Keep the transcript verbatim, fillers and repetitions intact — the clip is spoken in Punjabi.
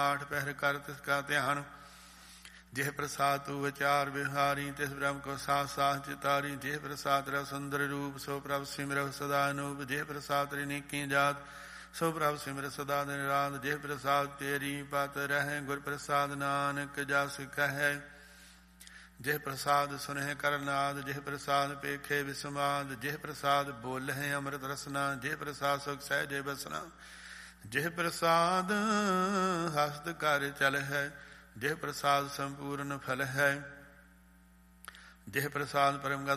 ਆਠ ਪਹਿਰ ਕਰ ਤਿਸ ਕਾ ਧਿਆਨ। ਜਿਹ ਪ੍ਰਸਾਦ ਤੂ ਵਿਚਾਰ ਵਿਹਾਰੀ ਤਿਸ ਬ੍ਰਹਮ ਕੋ ਸਾਥ ਸਾਥ ਚਿਤਾਰੀ। ਜਿਹ ਪ੍ਰਸਾਦ ਰ ਸੁੰਦਰ ਰੂਪ ਸੋ ਪ੍ਰਭ ਸਿਮਰਹੁ ਸਦਾ ਅਨੂਪ। ਜਿਹ ਪ੍ਰਸਾਦ ਤ੍ਰਿਨੀਕੀ ਜਾਤ ਸੋ ਪ੍ਰਭ ਸਿਮਰ ਸਦਾ ਦਿਨ ਰਾਤ। ਜਿਹ ਪ੍ਰਸਾਦ ਤੇਰੀ ਪਤ ਰਹਿ ਗੁਰ ਪ੍ਰਸਾਦ ਨਾਨਕ ਜਸ ਕਹੈ। ਜਿਹ ਪ੍ਰਸਾਦ ਸੁਨਹਿ ਕਰਨਾਦ ਜਿਹ ਪ੍ਰਸਾਦ ਪੇਖੇ ਵਿਸਮਾਦ। ਜਿਹ ਪ੍ਰਸਾਦ ਬੋਲਹਿ ਅੰਮ੍ਰਿਤ ਰਸਨਾ ਜਿਹ ਪ੍ਰਸਾਦ ਸੁਖ ਸਹਿਜੇ ਬਸਨਾ। ਜਿਹ ਪ੍ਰਸਾਦ ਹਸਤ ਕਰ ਚਲ ਹੈ ਜਿਹ ਪ੍ਰਸਾਦ ਸੰਪੂਰਨ ਫਲ ਹੈ। ਜਿਹ ਪ੍ਰਸਾਦ ਪਰਮ ਗਦ